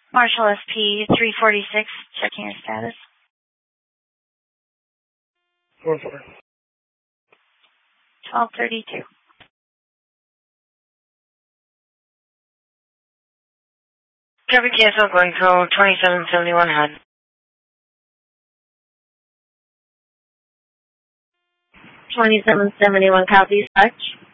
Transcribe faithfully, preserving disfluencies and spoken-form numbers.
Marshall S P three forty-six, checking your status. four four. twelve thirty-two. Copy cancel, going code twenty-seven seventy-one H U D. twenty-seven seventy-one, copy, touch.